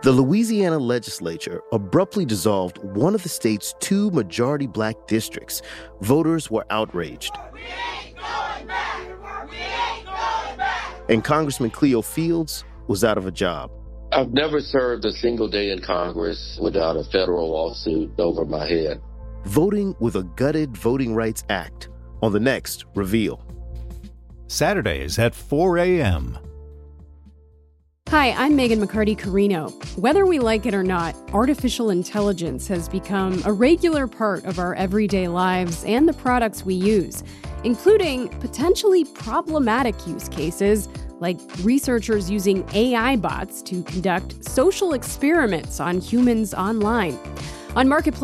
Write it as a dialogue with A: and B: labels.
A: The Louisiana legislature abruptly dissolved one of the state's two majority-black districts. Voters were outraged.
B: We ain't going back! We ain't going back!
A: And Congressman Cleo Fields was out of a job.
C: I've never served a single day in Congress without a federal lawsuit over my head.
A: Voting with a gutted Voting Rights Act on the next Reveal.
D: Saturdays at 4 a.m.
E: Hi, I'm Megan McCarty-Carino. Whether we like it or not, artificial intelligence has become a regular part of our everyday lives and the products we use, including potentially problematic use cases like researchers using AI bots to conduct social experiments on humans online. On Marketplace